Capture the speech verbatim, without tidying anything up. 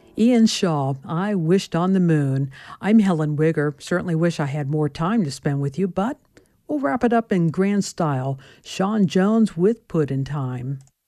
Ian Shaw, I wished on the moon. I'm Helen Wigger. Certainly wish I had more time to spend with you, but we'll wrap it up in grand style. Sean Jones with Put in Time.